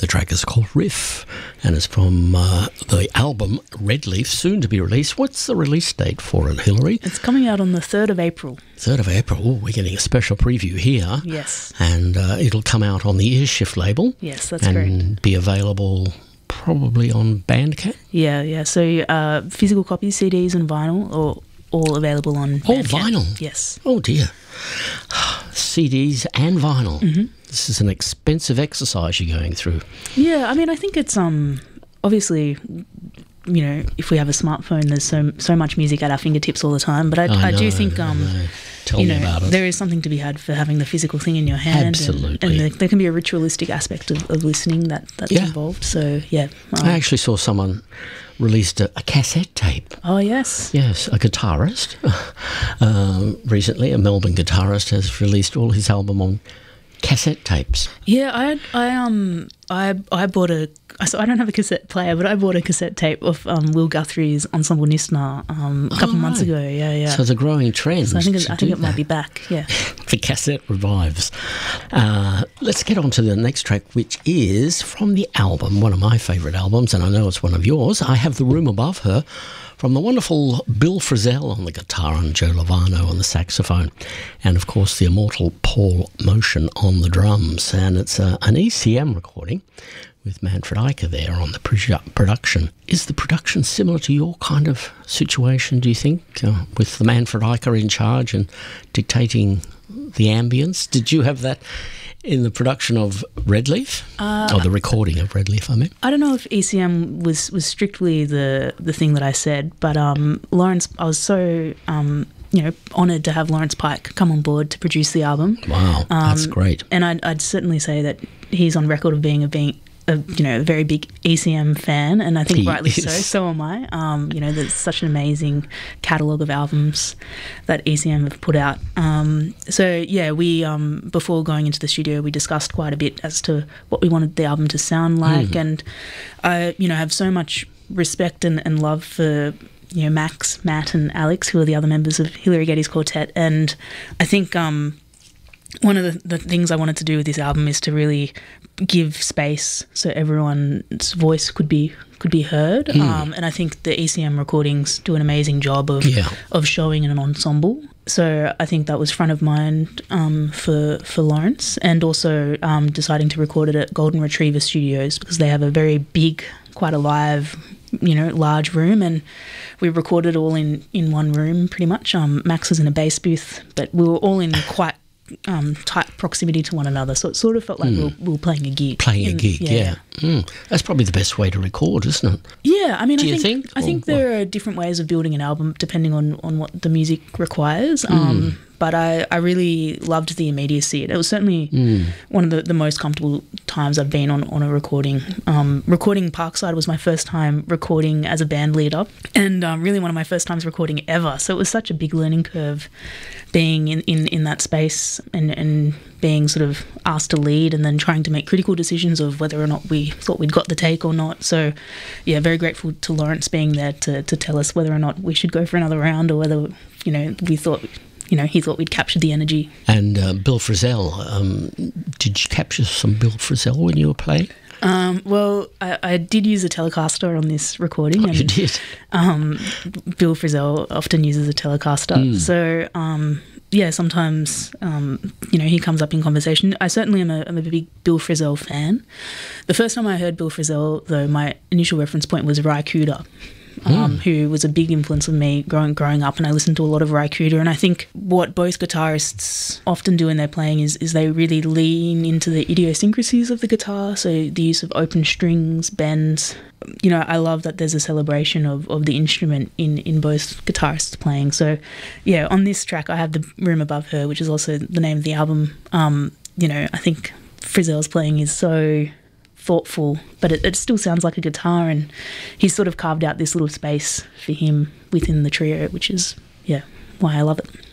The track is called Riff, and it's from the album Red Leaf, soon to be released. What's the release date for it, Hilary? It's coming out on the 3rd of April. 3rd of April. Oh, we're getting a special preview here. Yes. And it'll come out on the Earshift label. Yes, that's correct. And be available probably on Bandcamp. Yeah. So physical copies, CDs and vinyl, are all available on Bandcamp. Oh, vinyl? Yes. Oh, dear. CDs and vinyl. Mm-hmm. This is an expensive exercise you're going through. Yeah, I mean, I think it's obviously, you know, if we have a smartphone, there's so much music at our fingertips all the time. But I do think, Tell me about it. There is something to be had for having the physical thing in your hand. Absolutely. And there can be a ritualistic aspect of listening that's involved. So, yeah. I actually saw someone released a cassette tape. Oh, yes. Yes, a guitarist. Recently, a Melbourne guitarist has released all his album on cassette tapes. Yeah, I bought so I don't have a cassette player, but I bought a cassette tape of Will Guthrie's Ensemble Nisna a couple of months ago. Yeah. So it's a growing trend. So I think it might be back. Yeah. The cassette revives. Let's get on to the next track, which is from the album, one of my favourite albums, and I know it's one of yours. I Have the Room Above Her, from the wonderful Bill Frisell on the guitar and Joe Lovano on the saxophone, and of course the immortal Paul Motion on the drums. And it's an ECM recording with Manfred Eicher there on the production. Is the production similar to your kind of situation, do you think, with the Manfred Eicher in charge and dictating the ambience? Did you have that in the production of Red Leaf? Or the recording of Red Leaf, I mean? I don't know if ECM was strictly the thing that I said, but Lawrence, I was so honoured to have Lawrence Pike come on board to produce the album. Wow, that's great. And I'd certainly say that he's on record of being a very big ECM fan, and I think rightly so. So am I. There's such an amazing catalogue of albums that ECM have put out. We before going into the studio, we discussed quite a bit as to what we wanted the album to sound like, and I, have so much respect and love for Max, Matt, and Alex, who are the other members of Hilary Getty's quartet, and I think one of the things I wanted to do with this album is to really give space so everyone's voice could be heard. And I think the ECM recordings do an amazing job of showing an ensemble. So I think that was front of mind for Lawrence, and also deciding to record it at Golden Retriever Studios because they have a very big, quite alive, large room, and we recorded all in one room pretty much. Max was in a bass booth, but we were all in quite tight proximity to one another, so it sort of felt like we were playing a gig. That's probably the best way to record, isn't it? Yeah, I mean, I think there there are different ways of building an album depending on what the music requires. But I really loved the immediacy. It was certainly one of the most comfortable times I've been on a recording. Recording Parkside was my first time recording as a band leader, and really one of my first times recording ever. So it was such a big learning curve being in that space and being sort of asked to lead and then trying to make critical decisions of whether or not we thought we'd got the take or not. So, yeah, very grateful to Lawrence being there to tell us whether or not we should go for another round or whether, we thought... he thought we'd captured the energy. And Bill Frisell, did you capture some Bill Frisell when you were playing? Well, I did use a Telecaster on this recording. Oh, you did? Bill Frisell often uses a Telecaster. So, sometimes, he comes up in conversation. I certainly am a big Bill Frisell fan. The first time I heard Bill Frisell, though, my initial reference point was Ry Cooder. Who was a big influence on me growing up, and I listened to a lot of Ry Cooder. And I think what both guitarists often do in their playing is they really lean into the idiosyncrasies of the guitar, so the use of open strings, bends. I love that there's a celebration of the instrument in both guitarists playing. So, yeah, on this track I have The Room Above Her, which is also the name of the album. I think Frisell's playing is so... thoughtful, but it still sounds like a guitar, and he's sort of carved out this little space for him within the trio, which is why I love it.